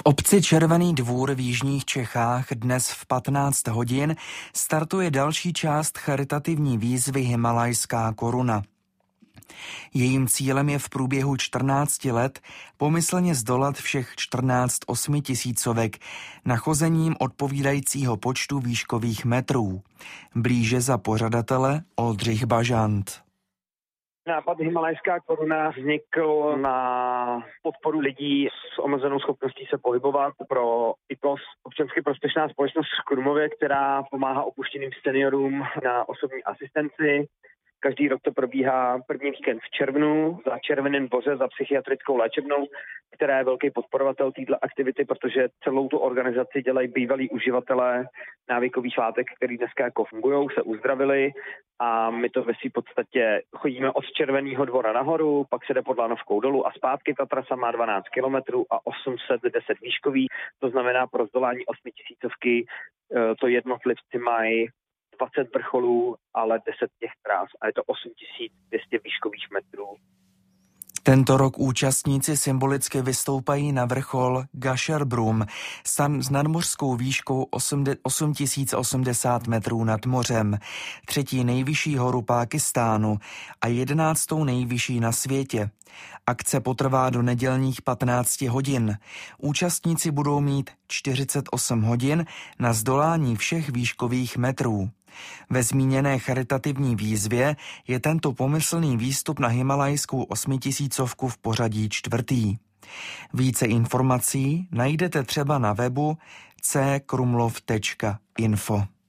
obci Červený Dvůr v jižních Čechách dnes v 15 hodin startuje další část charitativní výzvy Himalajská koruna. Jejím cílem je v průběhu 14 let pomyslně zdolat všech 14 8tisícovek nachozením odpovídajícího počtu výškových metrů. Blíže za pořadatele Oldřich Bažant. Nápad Himalajská koruna vznikl na podporu lidí s omezenou schopností se pohybovat pro IPOS, občansky prospěšná společnost v Krumlově, která pomáhá opuštěným seniorům na osobní asistenci. Každý rok to probíhá první víkend v červnu za Červeném Dvoře za psychiatrickou léčebnou, která je velký podporovatel této aktivity, protože celou tu organizaci dělají bývalí uživatelé návykových látek, který dneska jako fungují, se uzdravili a my to ve v podstatě chodíme od Červeného Dvora nahoru, pak se jde pod Lanovkou dolů a zpátky. Ta trasa má 12 kilometrů a 810 výškový, to znamená pro zdolání 8000 to jednotlivci mají 20 vrcholů, ale 10 těch trás a je to 8200 výškových metrů. Tento rok účastníci symbolicky vystoupají na vrchol Gasherbrum s nadmořskou výškou 8080 metrů nad mořem, třetí nejvyšší horu Pákistánu a 11. nejvyšší na světě. Akce potrvá do nedělních 15 hodin. Účastníci budou mít 48 hodin na zdolání všech výškových metrů. Ve zmíněné charitativní výzvě je tento pomyslný výstup na himalajskou 8000 v pořadí 4. Více informací najdete třeba na webu ckrumlov.info.